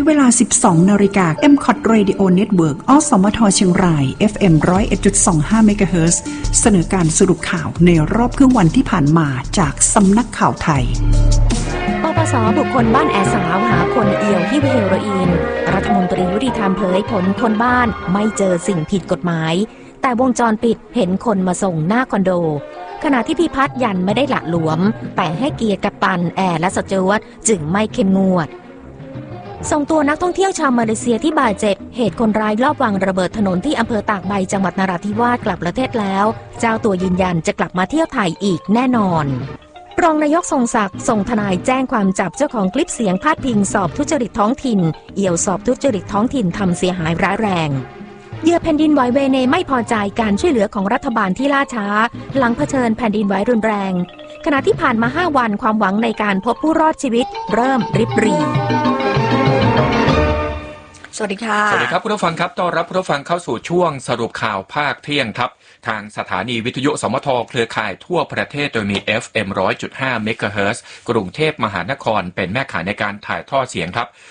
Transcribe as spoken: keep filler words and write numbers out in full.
เวลา สิบสองนาฬิกา เอ็ม ซี โอ ที Radio Network อสมทเชียงราย เอฟ เอ็ม หนึ่งศูนย์เอ็ดจุดสองห้า เมกะเฮิรตซ์ เสนอการสรุปข่าวในรอบครึ่งวันที่ผ่านมาจากสำนักข่าวไทยปปส.บุคคลบ้านแอสาวหาคนเอี่ยวฮิ้วเฮโรอีนรัฐมนตรียุติธรรมเผยผลคนบ้านไม่เจอสิ่งผิดกฎหมายแต่วงจรปิดเห็นคนมาส่งหน้าคอนโดขณะที่พิพัฒน์ยันไม่ได้หละหลวมแต่ให้เกียรติกัปตันแอร์และสจ๊วตจึงไม่เข้มงวดส่งตัวนักท่องเที่ยวชาวมาเลเซียที่บาดเจ็บเหตุคนร้ายลอบวางระเบิดถนนที่อำเภอตากใบจังหวัดนราธิวาสกลับประเทศแล้วเจ้าตัวยืนยันจะกลับมาเที่ยวไทยอีกแน่นอนรองนายกทรงศักดิ์ส่งทนายแจ้งความจับเจ้าของคลิปเสียงพาดพิงสอบทุจริตท้องถิ่นเอี่ยวสอบทุจริตท้องถิ่นทำเสียหายร้ายแรงเหยื่อแผ่นดินไหวเวเนไม่พอใจการช่วยเหลือของรัฐบาลที่ล่าช้าหลังเผชิญแผ่นดินไหวรุนแรงขณะที่ผ่านมาห้าวันความหวังในการพบผู้รอดชีวิตเริ่มริบหรี่สวัสดีค่ะสวัสดีครับคุณผู้ฟังครับต้อนรับคุณผู้ฟังเข้าสู่ช่วงสรุปข่าวภาคเที่ยงครับทางสถานีวิทยุสมทเครือข่ายทั่วประเทศโดยมี เอฟ เอ็ม หนึ่งศูนย์จุดห้า เมกะเฮิรตซ์กรุงเทพมหานครเป็นแม่ข่ายในการถ่ายทอดเสียงครับ